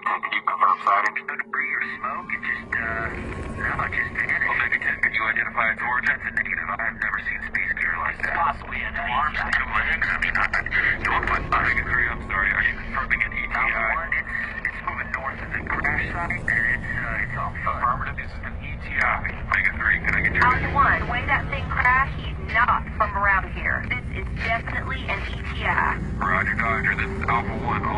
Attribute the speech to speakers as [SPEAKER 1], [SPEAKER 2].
[SPEAKER 1] Can you confirm sighting?
[SPEAKER 2] No debris or smoke. It just, no, just panic.
[SPEAKER 1] Omega 10, can you identify its origin?
[SPEAKER 2] That's a negative. I have never seen space gear like that.
[SPEAKER 3] Possibly an
[SPEAKER 2] Alarms
[SPEAKER 3] ETI.
[SPEAKER 2] still legs. I mean, don't put
[SPEAKER 1] Omega 3, I'm sorry. Are you confirming an ETI?
[SPEAKER 2] It's moving north of the crash site, and it's all fun.
[SPEAKER 1] Affirmative, this is an ETI. Omega 3, can I get your...
[SPEAKER 4] Alpha 1, the way that thing crashed, he's not from around here. This is definitely an ETI.
[SPEAKER 1] Roger, Dodger, this is Alpha 1.